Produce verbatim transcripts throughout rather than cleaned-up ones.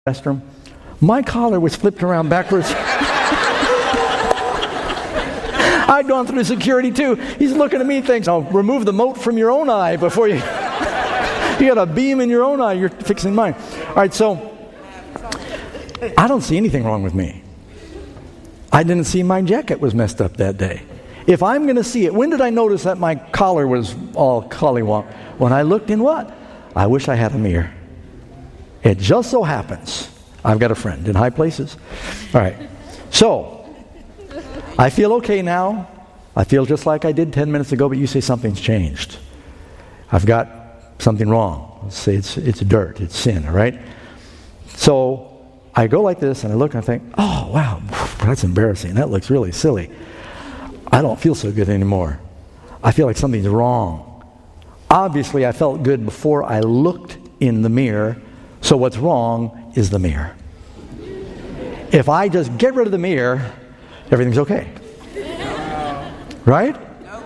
restroom. My collar was flipped around backwards. I'd gone through security too. He's looking at me, thinks, "I'll remove the mote from your own eye before you." You got a beam in your own eye. You're fixing mine. All right, so I don't see anything wrong with me. I didn't see my jacket was messed up that day. If I'm going to see it, when did I notice that my collar was all collywonk? When I looked in what? I wish I had a mirror. It just so happens I've got a friend in high places. All right. So, I feel okay now. I feel just like I did ten minutes ago, but you say something's changed. I've got something wrong. Let's say it's it's dirt, it's sin, all right? So, I go like this and I look and I think, oh, wow, that's embarrassing. That looks really silly. I don't feel so good anymore. I feel like something's wrong. Obviously, I felt good before I looked in the mirror. So what's wrong is the mirror. If I just get rid of the mirror, everything's okay. Right?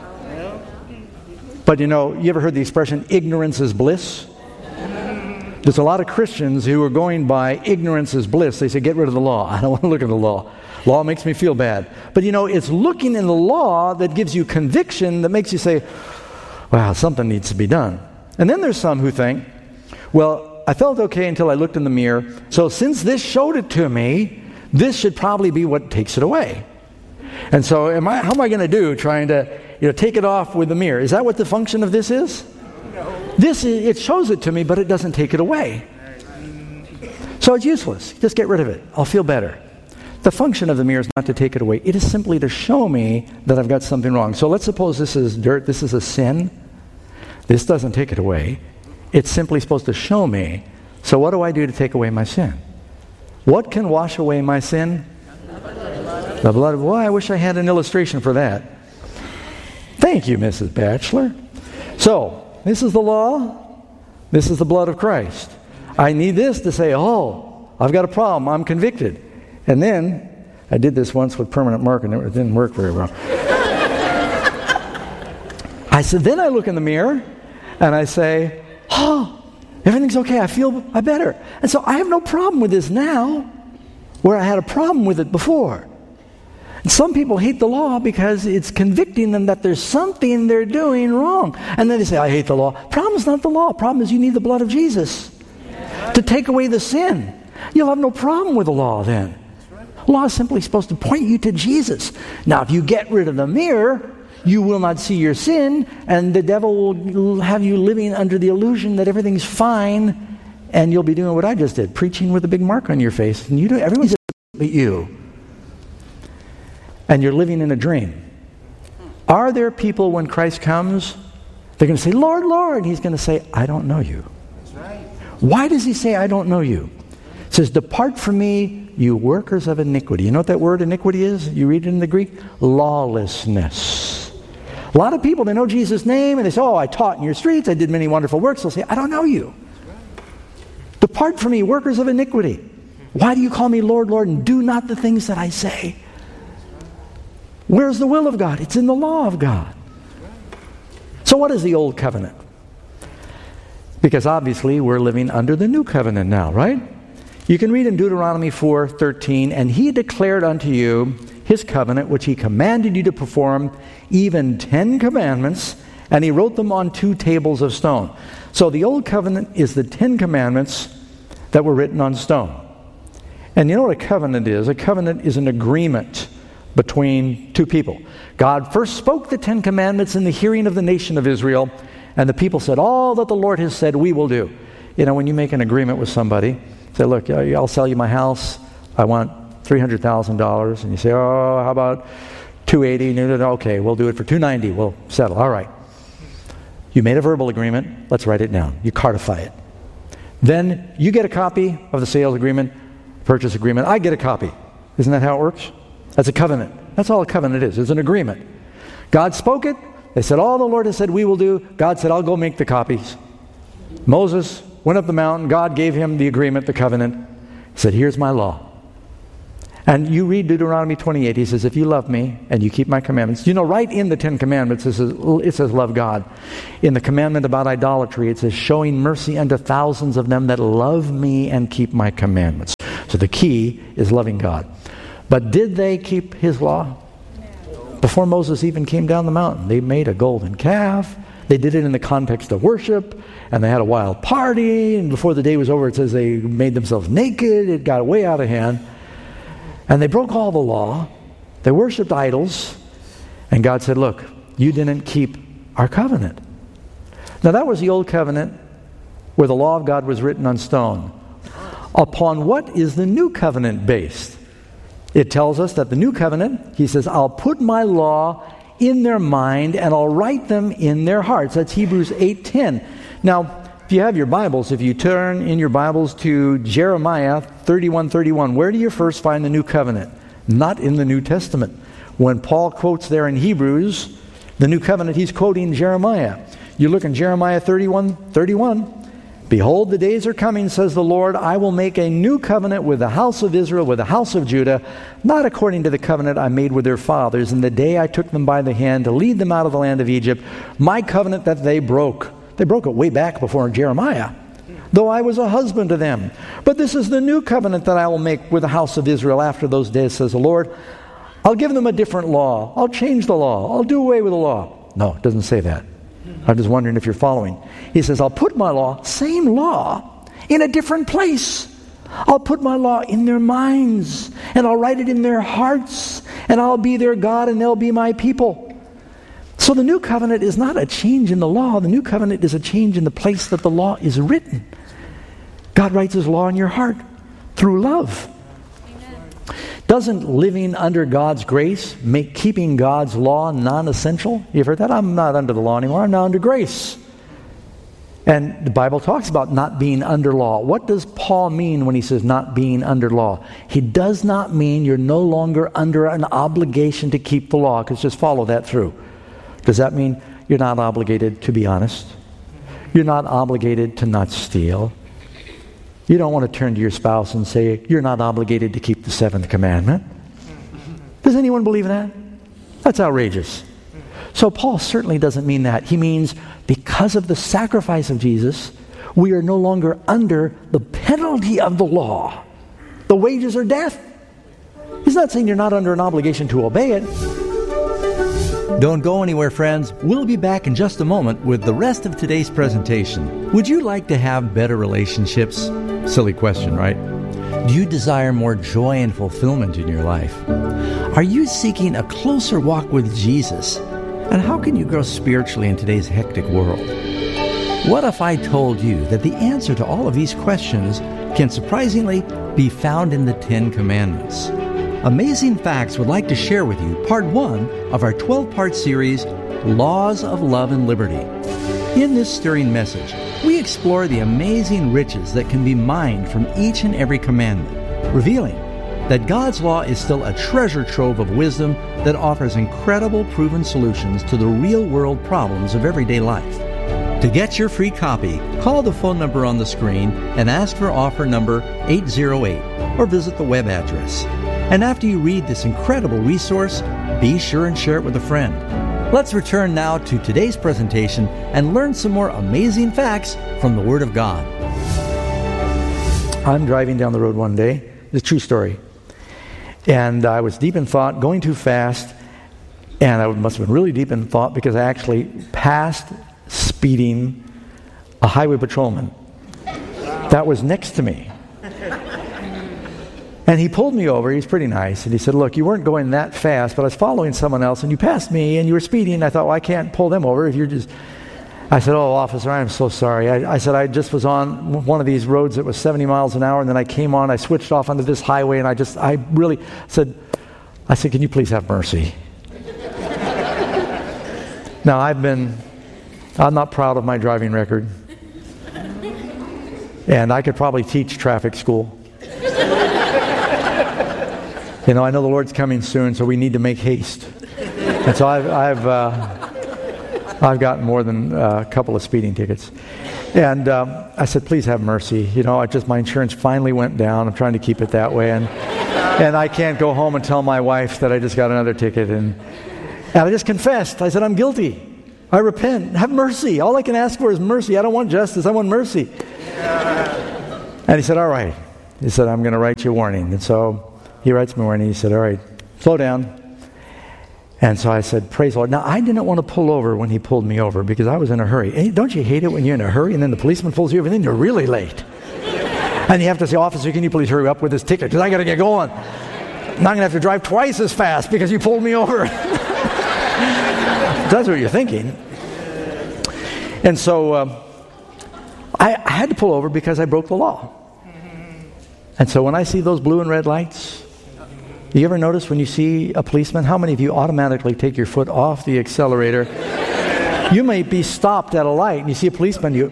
But you know, you ever heard the expression, ignorance is bliss? There's a lot of Christians who are going by ignorance is bliss. They say, get rid of the law. I don't want to look at the law. Law makes me feel bad. But you know, it's looking in the law that gives you conviction that makes you say, wow, something needs to be done. And then there's some who think, well, I felt okay until I looked in the mirror. So since this showed it to me, this should probably be what takes it away. And so am I, how am I going to do trying to you know, take it off with the mirror? Is that what the function of this is? No. This is, it shows it to me, but it doesn't take it away. So it's useless. Just get rid of it. I'll feel better. The function of the mirror is not to take it away. It is simply to show me that I've got something wrong. So let's suppose this is dirt. This is a sin. This doesn't take it away. It's simply supposed to show me. So what do I do to take away my sin? What can wash away my sin? The blood of... Well, I wish I had an illustration for that. Thank you, Missus Batchelor. So, this is the law. This is the blood of Christ. I need this to say, oh, I've got a problem. I'm convicted. And then, I did this once with permanent marker, and it didn't work very well. I said, then I look in the mirror, and I say, oh, everything's okay. I feel better. And so I have no problem with this now, where I had a problem with it before. And some people hate the law because it's convicting them that there's something they're doing wrong. And then they say, I hate the law. Problem is not the law. Problem is you need the blood of Jesus to take away the sin. You'll have no problem with the law then. Law is simply supposed to point you to Jesus. Now, if you get rid of the mirror, you will not see your sin, and the devil will have you living under the illusion that everything's fine, and you'll be doing what I just did, preaching with a big mark on your face, and you do everyone's but you. And you're living in a dream. Are there people when Christ comes, they're going to say, Lord, Lord, he's going to say, I don't know you. That's right. Why does he say, I don't know you? It says, depart from me, you workers of iniquity. You know what that word iniquity is? You read it in the Greek? Lawlessness. A lot of people, they know Jesus' name, and they say, oh, I taught in your streets, I did many wonderful works. They'll say, I don't know you. Depart from me, workers of iniquity. Why do you call me Lord, Lord, and do not the things that I say? Where's the will of God? It's in the law of God. So what is the old covenant? Because obviously we're living under the new covenant now, right? You can read in Deuteronomy four thirteen, and he declared unto you his covenant, which he commanded you to perform, even ten commandments, and he wrote them on two tables of stone. So the old covenant is the ten commandments that were written on stone. And you know what a covenant is? A covenant is an agreement between two people. God first spoke the Ten Commandments in the hearing of the nation of Israel, and the people said, all that the Lord has said, we will do. You know, when you make an agreement with somebody, say, look, I'll sell you my house. I want three hundred thousand dollars. And you say, oh, how about two hundred eighty thousand dollars? Okay, we'll do it for two hundred ninety thousand dollars. We'll settle. All right. You made a verbal agreement. Let's write it down. You codify it. Then you get a copy of the sales agreement, purchase agreement. I get a copy. Isn't that how it works? That's a covenant. That's all a covenant is. It's an agreement. God spoke it. They said, all the Lord has said we will do. God said, I'll go make the copies. Moses went up the mountain. God gave him the agreement, the covenant. He said, here's my law. And you read Deuteronomy twenty-eight, he says, if you love me and you keep my commandments, you know, right in the Ten Commandments, it says, it says love God. In the commandment about idolatry, it says, showing mercy unto thousands of them that love me and keep my commandments. So the key is loving God. But did they keep his law? Before Moses even came down the mountain, they made a golden calf. They did it in the context of worship, and they had a wild party, and before the day was over, it says they made themselves naked. It got way out of hand. And they broke all the law. They worshipped idols. And God said, look, you didn't keep our covenant. Now that was the old covenant where the law of God was written on stone. Upon what is the new covenant based? It tells us that the new covenant, he says, I'll put my law in their mind and I'll write them in their hearts. That's Hebrews eight ten. Now, if you have your Bibles, if you turn in your Bibles to Jeremiah thirty-one thirty-one, where do you first find the new covenant? Not in the New Testament. When Paul quotes there in Hebrews, the new covenant, he's quoting Jeremiah. You look in Jeremiah thirty-one thirty-one. Behold, the days are coming, says the Lord, I will make a new covenant with the house of Israel, with the house of Judah, not according to the covenant I made with their fathers in the day I took them by the hand to lead them out of the land of Egypt, my covenant that they broke. They broke it way back before Jeremiah, though I was a husband to them. But this is the new covenant that I will make with the house of Israel after those days, says the Lord. I'll give them a different law. I'll change the law. I'll do away with the law. No, it doesn't say that. I'm just wondering if you're following. He says, I'll put my law, same law, in a different place. I'll put my law in their minds, and I'll write it in their hearts, and I'll be their God, and they'll be my people. So the new covenant is not a change in the law. The new covenant is a change in the place that the law is written. God writes his law in your heart through love. Amen. Doesn't living under God's grace make keeping God's law non-essential? You've heard that? I'm not under the law anymore. I'm now under grace. And the Bible talks about not being under law. What does Paul mean when he says not being under law? He does not mean you're no longer under an obligation to keep the law, because just follow that through. Does that mean you're not obligated to be honest? You're not obligated to not steal? You don't want to turn to your spouse and say, you're not obligated to keep the seventh commandment? Does anyone believe that? That's outrageous. So Paul certainly doesn't mean that. He means because of the sacrifice of Jesus, we are no longer under the penalty of the law. The wages are death. He's not saying you're not under an obligation to obey it. Don't go anywhere, friends. We'll be back in just a moment with the rest of today's presentation. Would you like to have better relationships? Silly question, right? Do you desire more joy and fulfillment in your life? Are you seeking a closer walk with Jesus? And how can you grow spiritually in today's hectic world? What if I told you that the answer to all of these questions can surprisingly be found in the Ten Commandments? Amazing Facts would like to share with you part one of our twelve-part series, Laws of Love and Liberty. In this stirring message, we explore the amazing riches that can be mined from each and every commandment, revealing that God's law is still a treasure trove of wisdom that offers incredible proven solutions to the real-world problems of everyday life. To get your free copy, call the phone number on the screen and ask for offer number eight zero eight, or visit the web address. And after you read this incredible resource, be sure and share it with a friend. Let's return now to today's presentation and learn some more amazing facts from the Word of God. I'm driving down the road one day. It's a true story. And I was deep in thought, going too fast, and I must have been really deep in thought because I actually passed speeding a highway patrolman that was next to me. And he pulled me over. He's pretty nice. And he said, look, you weren't going that fast, but I was following someone else, and you passed me, and you were speeding. I thought, well, I can't pull them over if you're just... I said, oh, officer, I'm so sorry. I, I said, I just was on one of these roads that was seventy miles an hour, and then I came on, I switched off onto this highway, and I just, I really said, I said, can you please have mercy? Now, I've been, I'm not proud of my driving record. And I could probably teach traffic school. You know, I know the Lord's coming soon, so we need to make haste. And so I've I've, uh, I've gotten more than a couple of speeding tickets. And um, I said, please have mercy. You know, I just my insurance finally went down. I'm trying to keep it that way. And And I can't go home and tell my wife that I just got another ticket. And, and I just confessed. I said, I'm guilty. I repent. Have mercy. All I can ask for is mercy. I don't want justice. I want mercy. And he said, all right. He said, I'm going to write you a warning. And so he writes me a warning. He said, all right, slow down. And so I said, praise the Lord. Now, I didn't want to pull over when he pulled me over because I was in a hurry. Hey, don't you hate it when you're in a hurry and then the policeman pulls you over and then you're really late? And you have to say, officer, can you please hurry up with this ticket because I got to get going. Now I'm going to have to drive twice as fast because you pulled me over. That's what you're thinking. And so uh, I, I had to pull over because I broke the law. And so when I see those blue and red lights, you ever notice when you see a policeman, how many of you automatically take your foot off the accelerator? You may be stopped at a light and you see a policeman, you...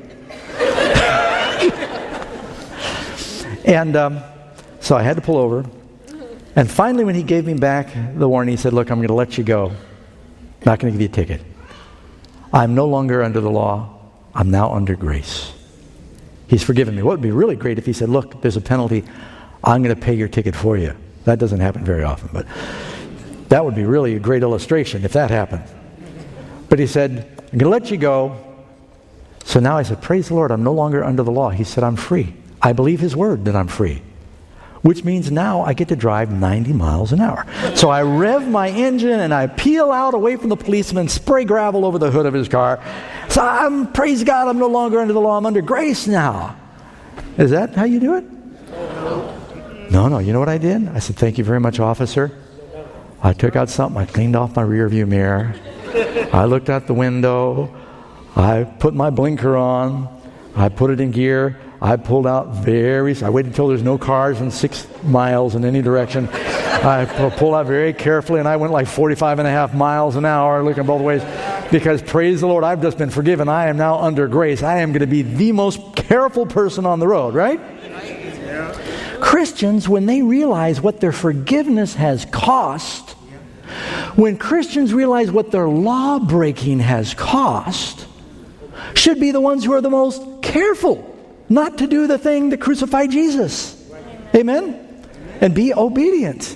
and um, so I had to pull over. And finally when he gave me back the warning, he said, look, I'm going to let you go. I'm not going to give you a ticket. I'm no longer under the law. I'm now under grace. He's forgiven me. What would be really great if he said, look, there's a penalty. I'm going to pay your ticket for you. That doesn't happen very often, but that would be really a great illustration if that happened. But he said, I'm going to let you go. So now I said, praise the Lord, I'm no longer under the law. He said, I'm free. I believe his word that I'm free. Which means now I get to drive ninety miles an hour. So I rev my engine and I peel out away from the policeman, spray gravel over the hood of his car. So I'm, praise God, I'm no longer under the law. I'm under grace now. Is that how you do it? No, no. You know what I did? I said, thank you very much, officer. I took out something. I cleaned off my rear view mirror. I looked out the window. I put my blinker on. I put it in gear. I pulled out very... I waited until there's no cars in six miles in any direction. I pulled out very carefully, and I went like forty-five and a half miles an hour looking both ways. Because, praise the Lord, I've just been forgiven. I am now under grace. I am going to be the most careful person on the road, right? Christians, when they realize what their forgiveness has cost, when Christians realize what their law breaking has cost, should be the ones who are the most careful not to do the thing that crucified Jesus. Amen? Amen? And be obedient.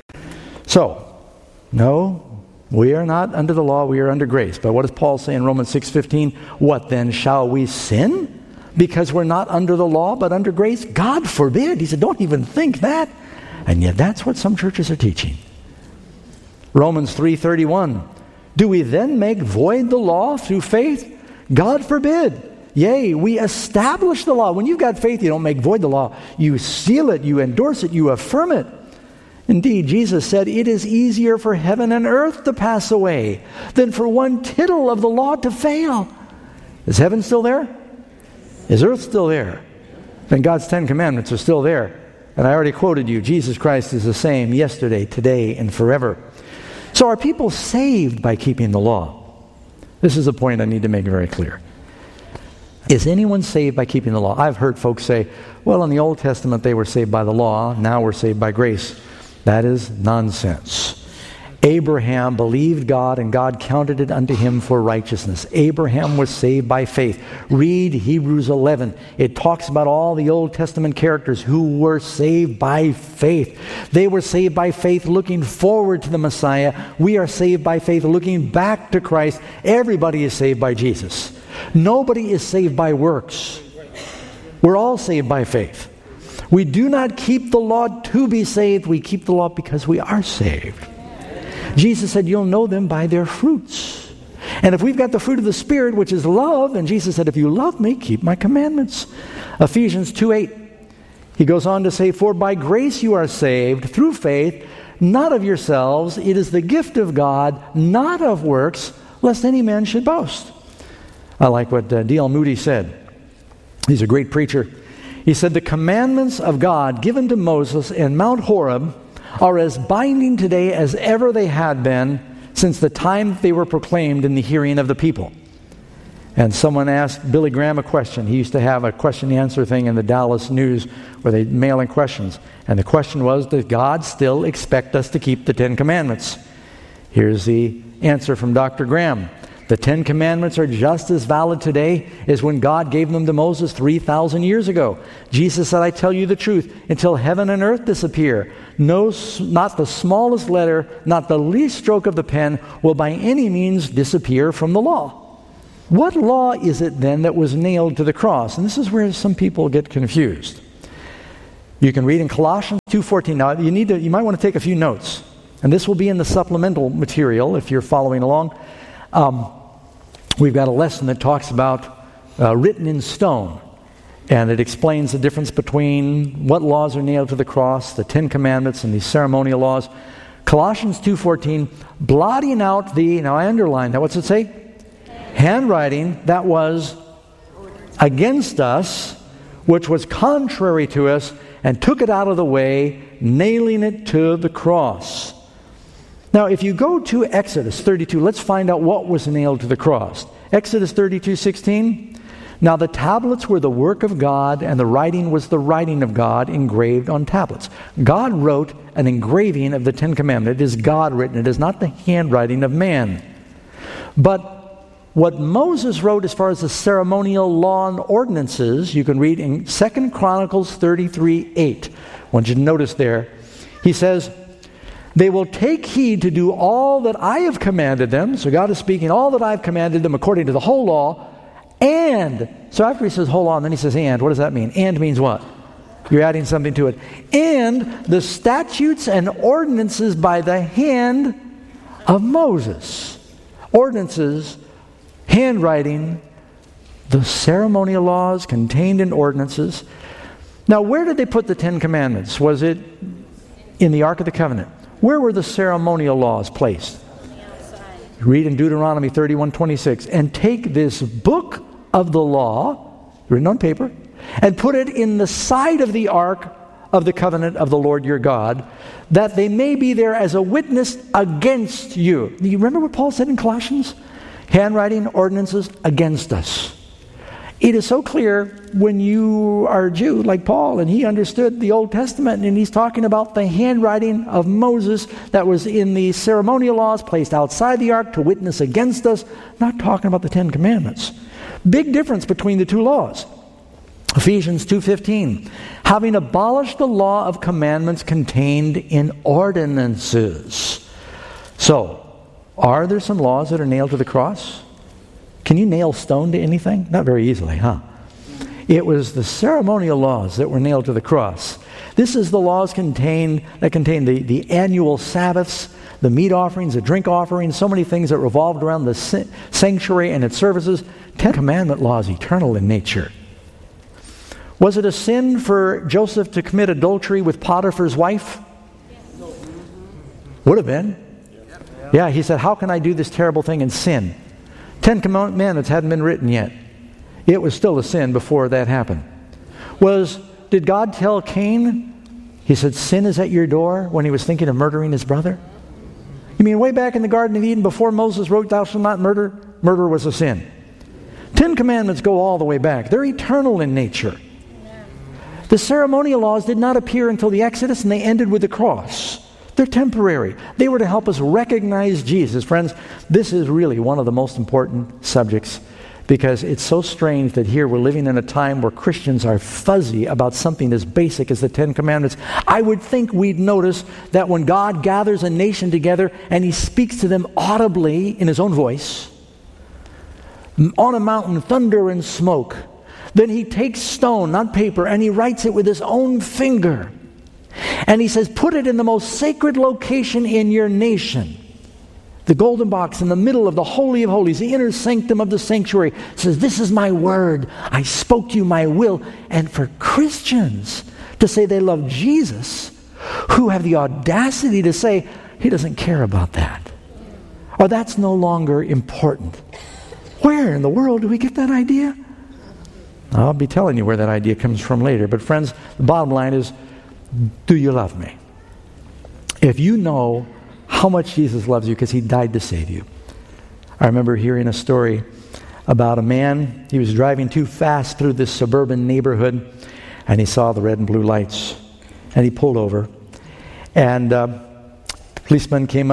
So, no, we are not under the law, we are under grace. But what does Paul say in Romans six fifteen? What then, shall we sin? Because we're not under the law, but under grace? God forbid. He said, don't even think that. And yet that's what some churches are teaching. Romans three thirty-one. Do we then make void the law through faith? God forbid. Yea, we establish the law. When you've got faith, you don't make void the law. You seal it, you endorse it, you affirm it. Indeed, Jesus said, it is easier for heaven and earth to pass away than for one tittle of the law to fail. Is heaven still there? Is earth still there? Then God's Ten Commandments are still there. And I already quoted you, Jesus Christ is the same yesterday, today, and forever. So are people saved by keeping the law? This is a point I need to make very clear. Is anyone saved by keeping the law? I've heard folks say, well, in the Old Testament they were saved by the law, now we're saved by grace. That is nonsense. Abraham believed God and God counted it unto him for righteousness. Abraham was saved by faith. Read Hebrews eleven. It talks about all the Old Testament characters who were saved by faith. They were saved by faith looking forward to the Messiah. We are saved by faith looking back to Christ. Everybody is saved by Jesus. Nobody is saved by works. We're all saved by faith. We do not keep the law to be saved. We keep the law because we are saved. Jesus said, you'll know them by their fruits. And if we've got the fruit of the Spirit, which is love, and Jesus said, if you love me, keep my commandments. Ephesians two eight. He goes on to say, for by grace you are saved through faith, not of yourselves. It is the gift of God, not of works, lest any man should boast. I like what uh, D L Moody said. He's a great preacher. He said, the commandments of God given to Moses in Mount Horeb are as binding today as ever they had been since the time they were proclaimed in the hearing of the people. And someone asked Billy Graham a question. He used to have a question-and-answer thing in the Dallas News where they mail in questions. And the question was, does God still expect us to keep the Ten Commandments? Here's the answer from Doctor Graham. The Ten Commandments are just as valid today as when God gave them to Moses three thousand years ago. Jesus said, I tell you the truth, until heaven and earth disappear, no, not the smallest letter, not the least stroke of the pen will by any means disappear from the law. What law is it then that was nailed to the cross? And this is where some people get confused. You can read in Colossians two fourteen. Now, you need to, you might want to take a few notes. And this will be in the supplemental material if you're following along. Um, we've got a lesson that talks about uh, written in stone. And it explains the difference between what laws are nailed to the cross, the Ten Commandments, and the ceremonial laws. Colossians two fourteen, blotting out the, now I underline that, what's it say? Handwriting that was against us, which was contrary to us, and took it out of the way, nailing it to the cross. Now, if you go to Exodus thirty-two, let's find out what was nailed to the cross. Exodus thirty-two sixteen. Now the tablets were the work of God, and the writing was the writing of God engraved on tablets. God wrote an engraving of the Ten Commandments. It is God written. It is not the handwriting of man. But what Moses wrote as far as the ceremonial law and ordinances, you can read in Second Chronicles thirty-three eight. I want you to notice there. He says, they will take heed to do all that I have commanded them. So God is speaking, all that I've commanded them according to the whole law. And, so after he says whole law, and then he says and. What does that mean? And means what? You're adding something to it. And the statutes and ordinances by the hand of Moses. Ordinances, handwriting, the ceremonial laws contained in ordinances. Now, where did they put the Ten Commandments? Was it in the Ark of the Covenant? Where were the ceremonial laws placed? Read in Deuteronomy thirty-one twenty-six. And take this book of the law, written on paper, and put it in the side of the ark of the covenant of the Lord your God, that they may be there as a witness against you. Do you remember what Paul said in Colossians? Handwriting ordinances against us. It is so clear when you are a Jew like Paul, and he understood the Old Testament, and he's talking about the handwriting of Moses that was in the ceremonial laws placed outside the ark to witness against us, not talking about the Ten Commandments. Big difference between the two laws. Ephesians two fifteen, having abolished the law of commandments contained in ordinances. So, are there some laws that are nailed to the cross? Can you nail stone to anything? Not very easily, huh? It was the ceremonial laws that were nailed to the cross. This is the laws contained that contain the, the annual Sabbaths, the meat offerings, the drink offerings, so many things that revolved around the sanctuary and its services. Ten Commandment laws, eternal in nature. Was it a sin for Joseph to commit adultery with Potiphar's wife? Would have been. Yeah, he said, how can I do this terrible thing and sin? Ten Commandments hadn't been written yet. It was still a sin before that happened. Was, did God tell Cain, he said, sin is at your door, when he was thinking of murdering his brother? You mean way back in the Garden of Eden before Moses wrote, thou shalt not murder? Murder was a sin. Ten Commandments go all the way back. They're eternal in nature. The ceremonial laws did not appear until the Exodus, and they ended with the cross. They're temporary. They were to help us recognize Jesus. Friends, this is really one of the most important subjects, because it's so strange that here we're living in a time where Christians are fuzzy about something as basic as the Ten Commandments. I would think we'd notice that when God gathers a nation together and he speaks to them audibly in his own voice, on a mountain, thunder and smoke, then he takes stone, not paper, and he writes it with his own finger. And he says, put it in the most sacred location in your nation. The golden box in the middle of the Holy of Holies, the inner sanctum of the sanctuary, says, this is my word. I spoke to you my will. And for Christians to say they love Jesus, who have the audacity to say, he doesn't care about that, or that's no longer important. Where in the world do we get that idea? I'll be telling you where that idea comes from later. But friends, the bottom line is, do you love me? If you know how much Jesus loves you because he died to save you. I remember hearing a story about a man. He was driving too fast through this suburban neighborhood, and he saw the red and blue lights, and he pulled over. And uh, the policeman came up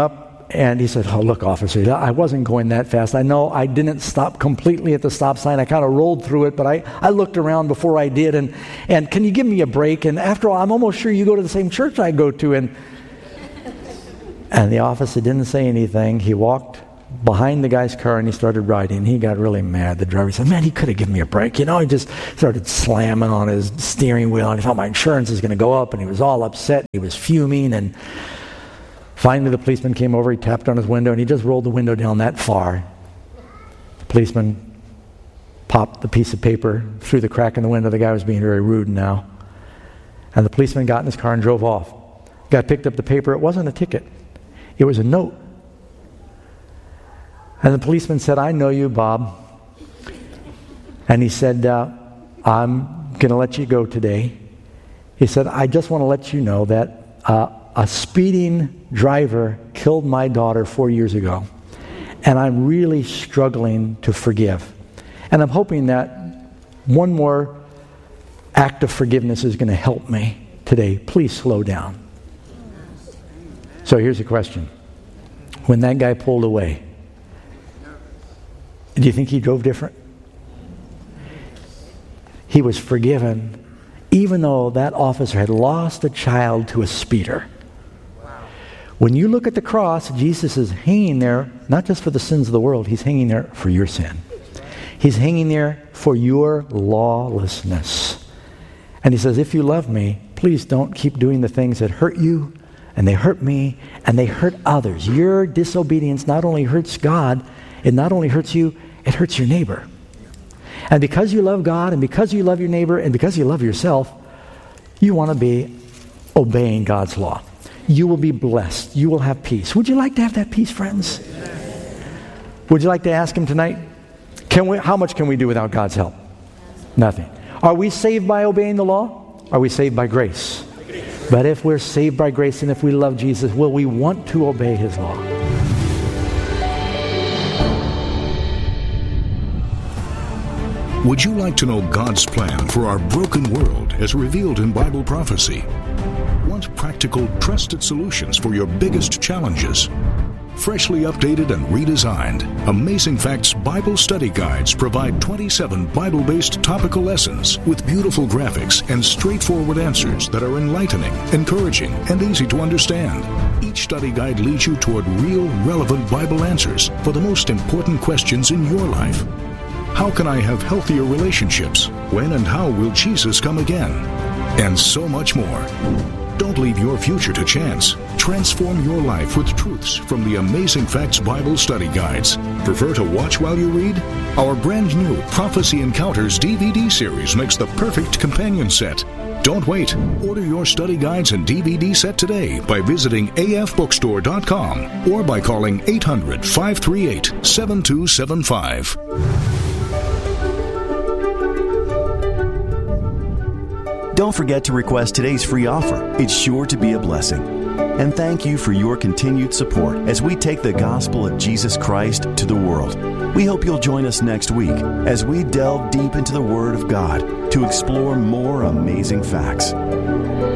and he said, oh, look, officer, I wasn't going that fast. I know I didn't stop completely at the stop sign. I kind of rolled through it, but I, I looked around before I did. And, and can you give me a break? And after all, I'm almost sure you go to the same church I go to. And, and the officer didn't say anything. He walked behind the guy's car and he started riding. He got really mad. The driver said, man, he could have given me a break. You know, he just started slamming on his steering wheel and he thought my insurance is going to go up, and he was all upset. He was fuming, and finally the policeman came over. He tapped on his window and he just rolled the window down that far. The policeman popped the piece of paper through the crack in the window. The guy was being very rude now. And the policeman got in his car and drove off. The guy picked up the paper. It wasn't a ticket. It was a note. And the policeman said, I know you, Bob. And he said, uh, I'm going to let you go today. He said, I just want to let you know that uh, a speeding driver killed my daughter four years ago. And I'm really struggling to forgive. And I'm hoping that one more act of forgiveness is going to help me today. Please slow down. So here's the question. When that guy pulled away, do you think he drove different? He was forgiven, even though that officer had lost a child to a speeder. Wow. When you look at the cross, Jesus is hanging there, not just for the sins of the world, he's hanging there for your sin. He's hanging there for your lawlessness. And he says, if you love me, please don't keep doing the things that hurt you, and they hurt me, and they hurt others. Your disobedience not only hurts God, it not only hurts you, it hurts your neighbor. And because you love God, and because you love your neighbor, and because you love yourself, you want to be obeying God's law. You will be blessed. You will have peace. Would you like to have that peace, friends? Would you like to ask him tonight? Can we? How much can we do without God's help? Nothing. Are we saved by obeying the law? Are we saved by grace? But if we're saved by grace and if we love Jesus, will we want to obey his law? Would you like to know God's plan for our broken world as revealed in Bible prophecy? Want practical, trusted solutions for your biggest challenges? Freshly updated and redesigned, Amazing Facts Bible Study Guides provide twenty-seven Bible-based topical lessons with beautiful graphics and straightforward answers that are enlightening, encouraging, and easy to understand. Each study guide leads you toward real, relevant Bible answers for the most important questions in your life. How can I have healthier relationships? When and how will Jesus come again? And so much more. Don't leave your future to chance. Transform your life with truths from the Amazing Facts Bible Study Guides. Prefer to watch while you read? Our brand new Prophecy Encounters D V D series makes the perfect companion set. Don't wait. Order your study guides and D V D set today by visiting A F bookstore dot com or by calling eight hundred, five three eight, seven two seven five. Don't forget to request today's free offer. It's sure to be a blessing. And thank you for your continued support as we take the gospel of Jesus Christ to the world. We hope you'll join us next week as we delve deep into the Word of God to explore more amazing facts.